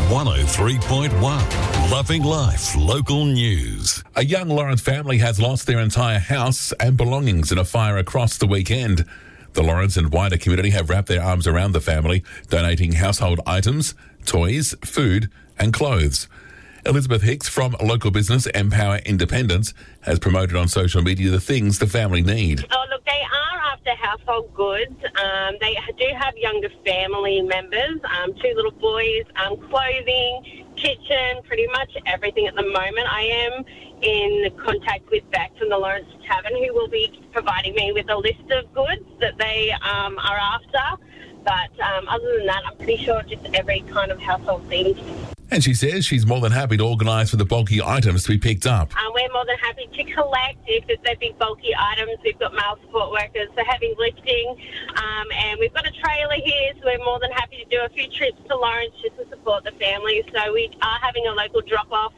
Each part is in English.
103.1 Loving Life Local News. A young Lawrence family has lost their entire house and belongings in a fire across the weekend. The Lawrence and wider community have wrapped their arms around the family, donating household items, toys, food and clothes. Elizabeth Hicks from local business Empower Independence has promoted on social media the things the family need. Oh, look, they are after household goods. They do have younger family members, 2 little boys, clothing, kitchen, pretty much everything at the moment. I am in contact with Beck from the Lawrence Tavern, who will be providing me with a list of goods that they are after. But other than that, I'm pretty sure just every kind of household thing. And she says she's more than happy to organise for the bulky items to be picked up. We're more than happy to collect if they're big bulky items. We've got male support workers for heavy lifting, and we've got a trailer here, so we're more than happy to do a few trips to Lawrence just to support the family. So we are having a local drop-off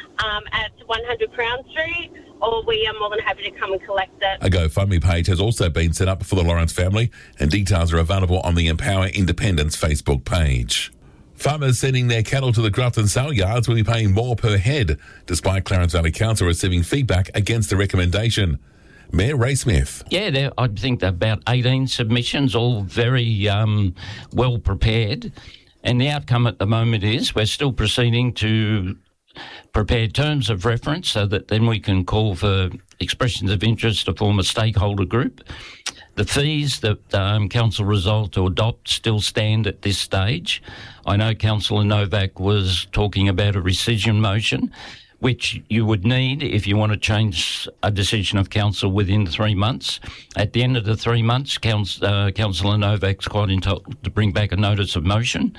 at 100 Crown Street, or we are more than happy to come and collect it. A GoFundMe page has also been set up for the Lawrence family, and details are available on the Empower Independence Facebook page. Farmers sending their cattle to the Grafton sale yards will be paying more per head, despite Clarence Valley Council receiving feedback against the recommendation. Mayor Ray Smith. Yeah, I think about 18 submissions, all very well prepared. And the outcome at the moment is we're still proceeding to prepare terms of reference so that then we can call for expressions of interest to form a stakeholder group. The fees that Council resolved to adopt still stand at this stage. I know Councillor Novak was talking about a rescission motion, which you would need if you want to change a decision of Council within 3 months. At the end of the 3 months, Councillor Novak's quite entitled to bring back a notice of motion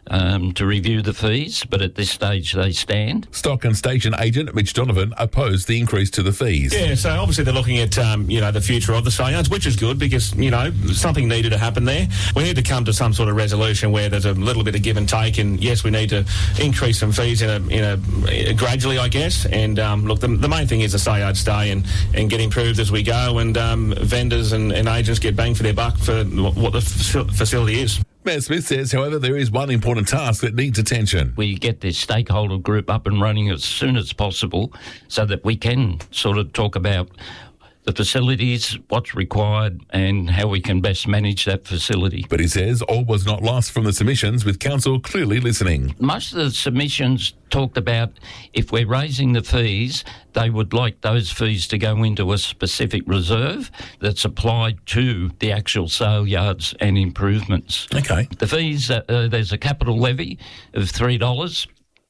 to review the fees, but at this stage they stand. Stock and Station Agent Mitch Donovan opposed the increase to the fees. Yeah, so obviously they're looking at, the future of the sale yards, which is good because, something needed to happen there. We need to come to some sort of resolution where there's a little bit of give and take, and yes, we need to increase some fees in a gradually, I guess. And look, the main thing is the sale yards stay and get improved as we go, and vendors and agents get bang for their buck for what the facility is. Mayor Smith says, however, there is one important task that needs attention. We get this stakeholder group up and running as soon as possible so that we can sort of talk about the facilities, what's required and how we can best manage that facility. But he says all was not lost from the submissions, with Council clearly listening. Most of the submissions talked about if we're raising the fees, they would like those fees to go into a specific reserve that's applied to the actual sale yards and improvements. Okay. The fees, there's a capital levy of $3.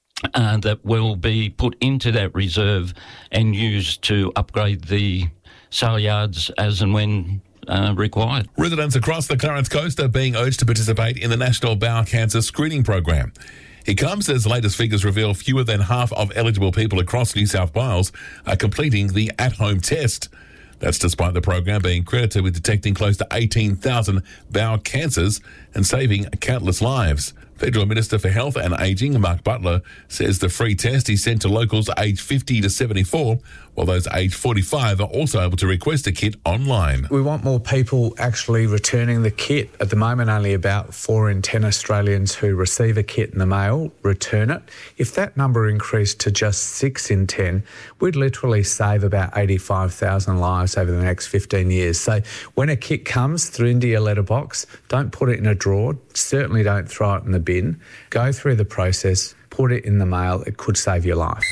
That will be put into that reserve and used to upgrade the sale yards as and when required. Residents across the Clarence Coast are being urged to participate in the National Bowel Cancer Screening Program. It comes as the latest figures reveal fewer than half of eligible people across New South Wales are completing the at-home test. That's despite the program being credited with detecting close to 18,000 bowel cancers and saving countless lives. Federal Minister for Health and Ageing, Mark Butler, says the free test is sent to locals aged 50 to 74, while those aged 45 are also able to request a kit online. We want more people actually returning the kit. At the moment, only about 4 in 10 Australians who receive a kit in the mail return it. If that number increased to just 6 in 10, we'd literally save about 85,000 lives over the next 15 years. So when a kit comes through into your letterbox, don't put it in a drawer, certainly don't throw it in the bin. Go through the process, put it in the mail, it could save your life.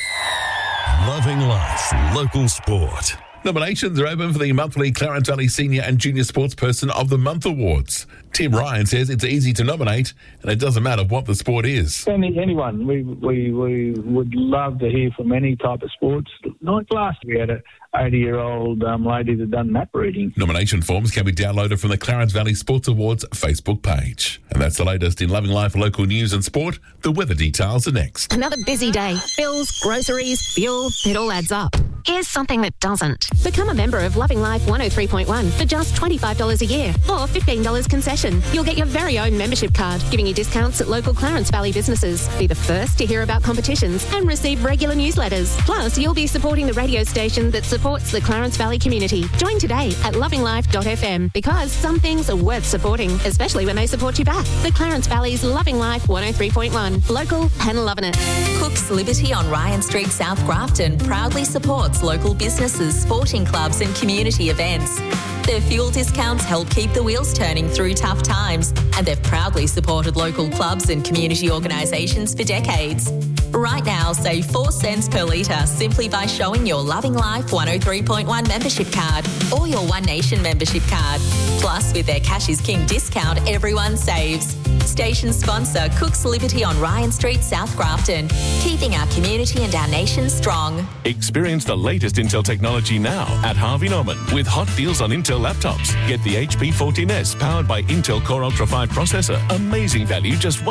Loving Life Local Sport. Nominations are open for the monthly Clarence Valley Senior and Junior Sportsperson of the Month Awards. Tim Ryan says it's easy to nominate and it doesn't matter what the sport is. Anyone. We would love to hear from any type of sports. Like last we had a 80-year-old lady that done map reading. Nomination forms can be downloaded from the Clarence Valley Sports Awards Facebook page. And that's the latest in Loving Life local news and sport. The weather details are next. Another busy day. Bills, groceries, fuel, it all adds up. Here's something that doesn't. Become a member of Loving Life 103.1 for just $25 a year or $15 concession. You'll get your very own membership card, giving you discounts at local Clarence Valley businesses. Be the first to hear about competitions and receive regular newsletters. Plus, you'll be supporting the radio station that supports the Clarence Valley community. Join today at lovinglife.fm because some things are worth supporting, especially when they support you back. The Clarence Valley's Loving Life 103.1. Local and loving it. Cook's Liberty on Ryan Street, South Grafton proudly supports local businesses, sporting clubs and community events. Their fuel discounts help keep the wheels turning through tough times, and they've proudly supported local clubs and community organisations for decades. Right now, save 4 cents per litre simply by showing your Loving Life 103.1 membership card or your One Nation membership card. Plus, with their Cash is King discount, everyone saves. Station sponsor Cook's Liberty on Ryan Street, South Grafton, keeping our community and our nation strong. Experience the latest Intel technology now at Harvey Norman with hot deals on Intel laptops. Get the HP 14S powered by Intel Core Ultra 5 processor. Amazing value, just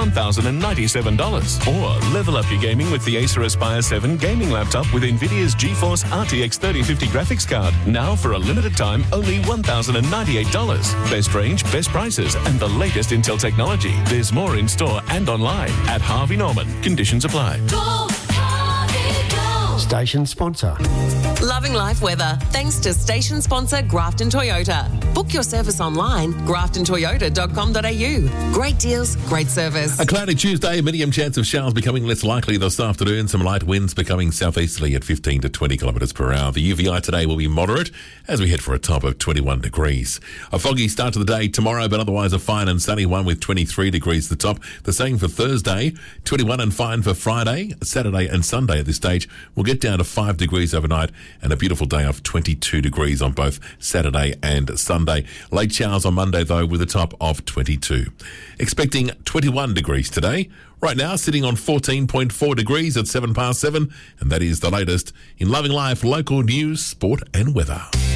$1,097. Or level up your gaming with the Acer Aspire 7 gaming laptop with NVIDIA's GeForce RTX 3050 graphics card. Now for a limited time, only $1,098. Best range, best prices, and the latest Intel technology. There's more in store and online at Harvey Norman. Conditions apply. Go, Harvey, go. Station sponsor. Loving Life weather, thanks to station sponsor Grafton Toyota. Book your service online, graftontoyota.com.au. Great deals, great service. A cloudy Tuesday, medium chance of showers becoming less likely this afternoon. Some light winds becoming southeasterly at 15 to 20 kilometres per hour. The UVI today will be moderate as we head for a top of 21 degrees. A foggy start to the day tomorrow, but otherwise a fine and sunny one with 23 degrees at the top. The same for Thursday, 21 and fine for Friday, Saturday and Sunday at this stage. We'll get down to 5 degrees overnight and a beautiful day of 22 degrees on both Saturday and Sunday. Late showers on Monday, though, with a top of 22. Expecting 21 degrees today. Right now, sitting on 14.4 degrees at 7 past 7, and that is the latest in Loving Life local news, sport and weather.